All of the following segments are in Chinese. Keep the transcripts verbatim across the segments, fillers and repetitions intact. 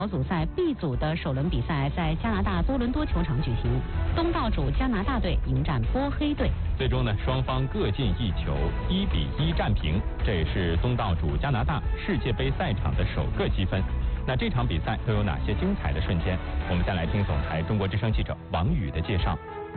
小组赛 B 组的首轮比赛在加拿大多伦多球场举行，东道主加拿大队迎战波黑队。 最终呢，双方各进一球，一比一战平，这也是东道主加拿大世界杯赛场的首个积分。那这场比赛都有哪些精彩的瞬间？我们再来听总台中国之声记者王宇的介绍。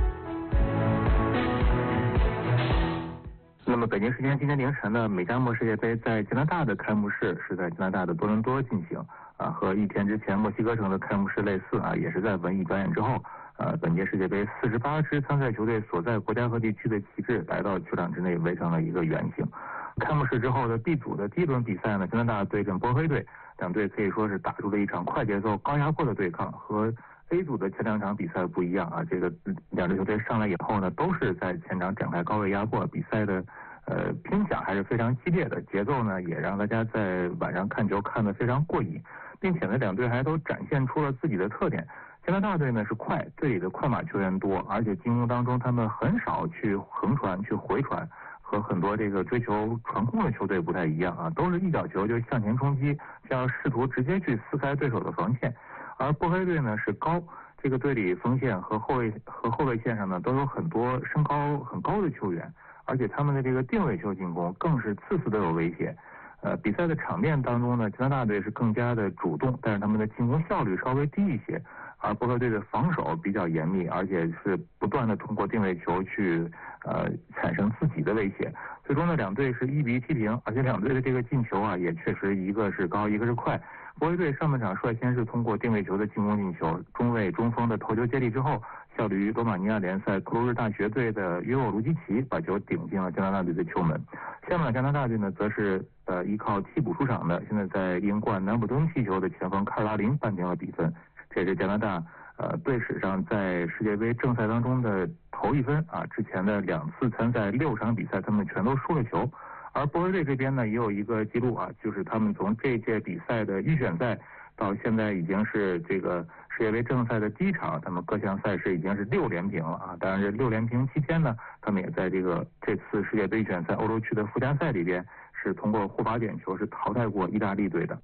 那么北京时间今天凌晨呢，美加墨世界杯在加拿大的开幕式是在加拿大的多伦多进行。啊，和一天之前墨西哥城的开幕式类似啊，也是在文艺表演之后，呃，本届世界杯四十八支参赛球队所在国家和地区的旗帜来到球场之内，围成了一个圆形。开幕式之后的 B 组的第一轮比赛呢，加拿大对阵波黑队，两队可以说是打出了一场快节奏、高压迫的对抗。和 A 组的前两场比赛不一样啊，这个两支球队上来以后呢，都是在前场展开高位压迫，比赛的呃拼抢还是非常激烈的，节奏呢也让大家在晚上看球看得非常过瘾。并且呢，两队还都展现出了自己的特点。加拿大队呢是快，队里的快马球员多，而且进攻当中他们很少去横传、去回传，和很多这个追求传控的球队不太一样啊，都是一脚球就向前冲击，就要试图直接去撕开对手的防线。而波黑队呢是高，这个队里锋线和后卫和后卫线上呢都有很多身高很高的球员，而且他们的这个定位球进攻更是次次都有威胁。呃，比赛的场面当中呢，加拿大队是更加的主动，但是他们的进攻效率稍微低一些，而波黑队的防守比较严密，而且是不断的通过定位球去呃产生自己的威胁。最终呢，两队是一比一踢平，而且两队的这个进球啊，也确实一个是高，一个是快。波黑队上半场率先是通过定位球的进攻进球，中卫中锋的头球接力之后，效力于罗马尼亚联赛克鲁日大学队的约沃卢基奇把球顶进了加拿大队的球门。下半场加拿大队呢，则是呃依靠替补出场的，现在在英冠南普敦踢球的前锋卡尔拉林扳平了比分，这也是加拿大呃队史上在世界杯正赛当中的头一分啊！之前的两次参赛六场比赛，他们全都输了球。而波黑队这边呢，也有一个记录啊，就是他们从这届比赛的预选赛到现在已经是这个世界杯正赛的第一场，他们各项赛事已经是六连平了啊！当然，这六连平期间呢，他们也在这个这次世界杯预选赛欧洲区的附加赛里边，是通过护罚点球是淘汰过意大利队的。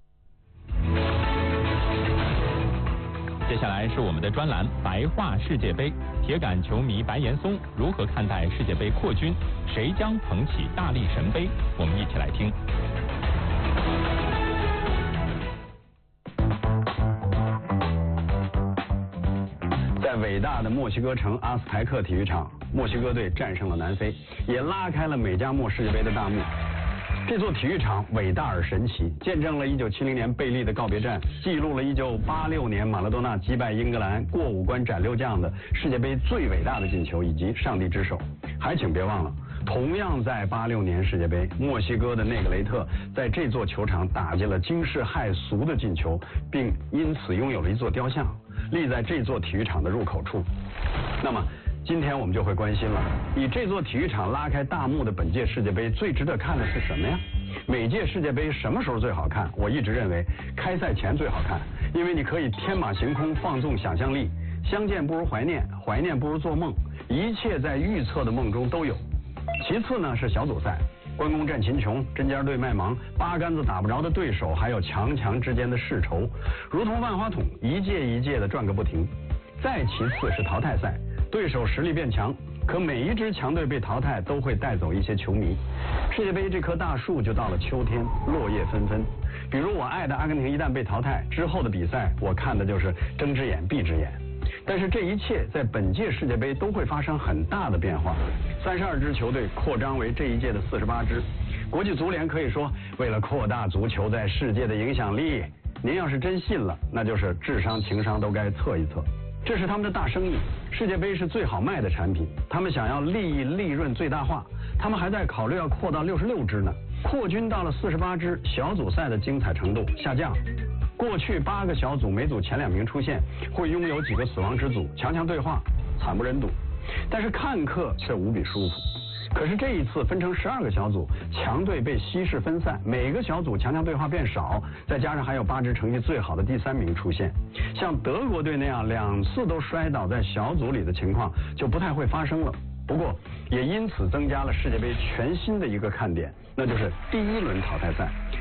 接下来是我们的专栏白话世界杯，铁杆球迷白岩松如何看待世界杯扩军？谁将捧起大力神杯？我们一起来听。 在伟大的墨西哥城阿斯台克体育场，墨西哥队战胜了南非，也拉开了美加墨世界杯的大幕。这座体育场伟大而神奇，见证了一九七零年贝利的告别战，记录了一九八六年马拉多纳击败英格兰过五关斩六将的世界杯最伟大的进球以及上帝之手。还请别忘了，同样在八六年世界杯，墨西哥的内格雷特在这座球场打进了惊世骇俗的进球，并因此拥有了一座雕像，立在这座体育场的入口处。那么今天我们就会关心了，以这座体育场拉开大幕的本届世界杯最值得看的是什么呀？每届世界杯什么时候最好看？我一直认为开赛前最好看，因为你可以天马行空，放纵想象力，相见不如怀念，怀念不如做梦，一切在预测的梦中都有。其次呢是小组赛，关公战秦琼，针尖对麦芒，八竿子打不着的对手，还有强强之间的世仇，如同万花筒，一届一届的转个不停。再其次是淘汰赛，对手实力变强，可每一支强队被淘汰都会带走一些球迷。世界杯这棵大树就到了秋天，落叶纷纷。比如我爱的阿根廷一旦被淘汰之后的比赛，我看的就是睁只眼闭只眼。但是这一切在本届世界杯都会发生很大的变化，三十二支球队扩张为这一届的四十八支。国际足联可以说，为了扩大足球在世界的影响力，您要是真信了，那就是智商情商都该测一测。这是他们的大生意，世界杯是最好卖的产品，他们想要利益利润最大化，他们还在考虑要扩到六十六支呢。扩军到了四十八支，小组赛的精彩程度下降。过去八个小组每组前两名出现，会拥有几个死亡之组，强强对话，惨不忍睹。但是看客却无比舒服。可是这一次分成十二个小组，强队被稀释分散，每个小组强强对话变少，再加上还有八支成绩最好的第三名出现，像德国队那样两次都摔倒在小组里的情况就不太会发生了。不过也因此增加了世界杯全新的一个看点，那就是第一轮淘汰赛。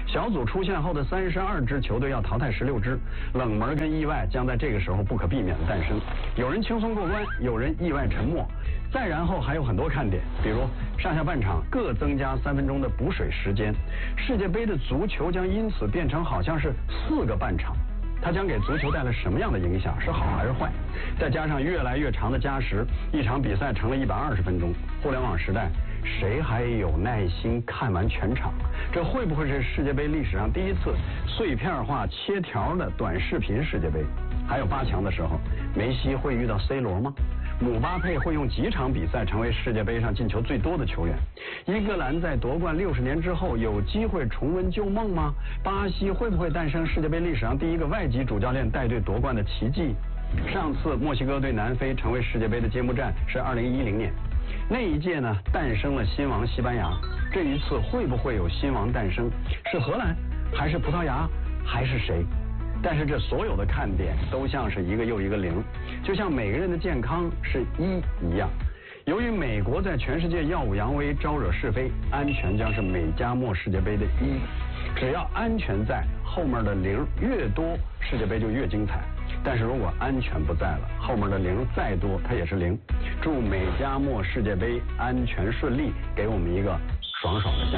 小组出线后的三十二支球队要淘汰十六支，冷门跟意外将在这个时候不可避免的诞生。有人轻松过关，有人意外沉没。再然后还有很多看点，比如上下半场各增加三分钟的补水时间，世界杯的足球将因此变成好像是四个半场。它将给足球带来什么样的影响？是好还是坏？再加上越来越长的加时，一场比赛成了一百二十分钟。互联网时代，谁还有耐心看完全场？这会不会是世界杯历史上第一次碎片化切条的短视频世界杯？还有八强的时候，梅西会遇到 C 罗吗？姆巴佩会用几场比赛成为世界杯上进球最多的球员？英格兰在夺冠六十年之后有机会重温旧梦吗？巴西会不会诞生世界杯历史上第一个外籍主教练带队夺冠的奇迹？上次墨西哥对南非成为世界杯的揭幕战是二零一零年，那一届呢诞生了新王西班牙。这一次会不会有新王诞生？是荷兰还是葡萄牙还是谁？但是这所有的看点都像是一个又一个零，就像每个人的健康是一一样。由于美国在全世界耀武扬威，招惹是非，安全将是美加墨世界杯的一。只要安全在，后面的零越多，世界杯就越精彩。但是如果安全不在了，后面的零再多，它也是零。祝美加墨世界杯安全顺利，给我们一个爽爽的夏天。